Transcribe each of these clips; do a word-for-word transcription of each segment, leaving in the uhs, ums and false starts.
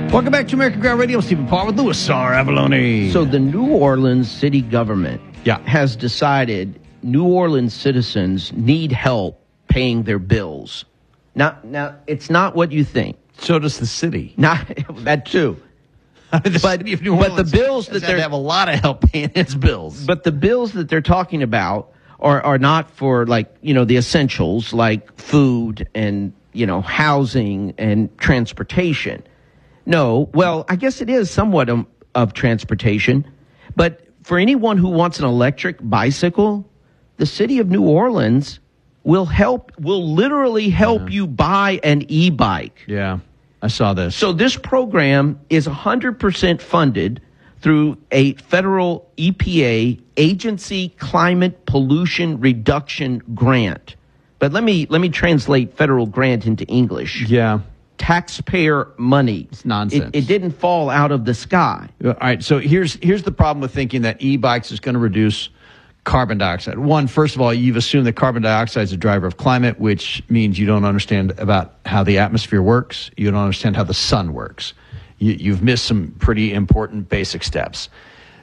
Welcome back to American Ground Radio. Stephen Paul with Louis R. Avalone. So the New Orleans city government yeah. has decided New Orleans citizens need help paying their bills. Now, now it's not what you think. So does the city. Not that too. the but, city of New Orleans but the bills that they they have a lot of help paying its bills. But the bills that they're talking about are are not for, like, you know, the essentials like food and, you know, housing and transportation. No, well, I guess it is somewhat of, of transportation, but for anyone who wants an electric bicycle, the city of New Orleans will help, will literally help yeah. you buy an e-bike. Yeah, I saw this. So this program is one hundred percent funded through a federal E P A Agency Climate Pollution Reduction Grant. But let me let me translate federal grant into English. Yeah. Taxpayer money. It's nonsense. It, it didn't fall out of the sky. All right, so here's here's the problem with thinking that e-bikes is going to reduce carbon dioxide. One, first of all, you've assumed that carbon dioxide is a driver of climate, which means you don't understand about how the atmosphere works. You don't understand how the sun works. You, you've missed some pretty important basic steps.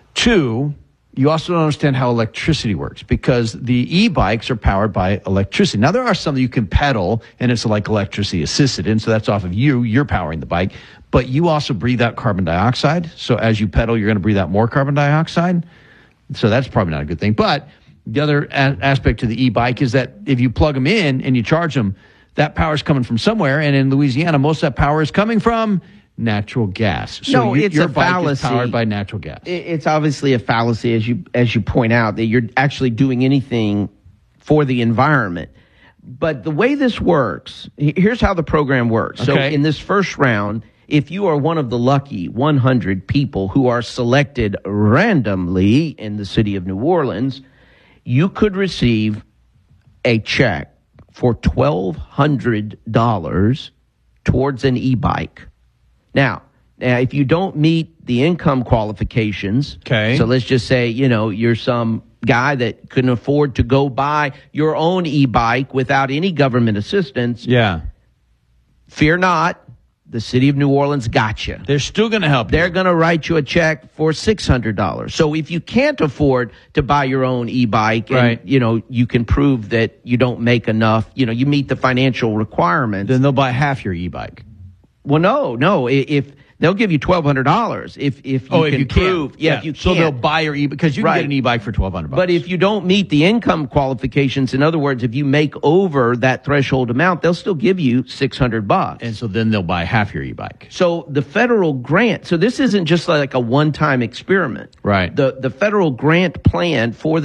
Two, you also don't understand how electricity works, because the e-bikes are powered by electricity. Now, there are some that you can pedal, and it's like electricity assisted, and so that's off of you. You're powering the bike. But you also breathe out carbon dioxide. So as you pedal, you're going to breathe out more carbon dioxide. So that's probably not a good thing. But the other a- aspect to the e-bike is that if you plug them in and you charge them, that power is coming from somewhere. And in Louisiana, most of that power is coming from natural gas. So no, you, it's your a bike fallacy. is powered by natural gas. It's obviously a fallacy, as you as you point out, that you're actually doing anything for the environment. But the way this works, here's how the program works. So Okay. in this first round, if you are one of the lucky one hundred people who are selected randomly in the city of New Orleans, you could receive a check for twelve hundred dollars towards an e-bike. Now, now, if you don't meet the income qualifications, okay. so let's just say, you know, you're some guy that couldn't afford to go buy your own e-bike without any government assistance, yeah. fear not, the city of New Orleans got you. They're still going to help They're you. going to write you a check for six hundred dollars. So if you can't afford to buy your own e-bike and, Right. you know, you can prove that you don't make enough, you know, you meet the financial requirements. Then they'll buy half your e-bike. Well, no, no. I- If they'll give you twelve hundred dollars, if if you oh, can if you prove, can. yeah, yeah, if you so can. they'll buy your e-bike, because you can Right. get an e-bike for twelve hundred bucks. But if you don't meet the income qualifications, in other words, if you make over that threshold amount, they'll still give you six hundred bucks. and so then they'll buy half your e-bike. So the federal grant. So this isn't just like a one-time experiment. Right. The the federal grant plan for the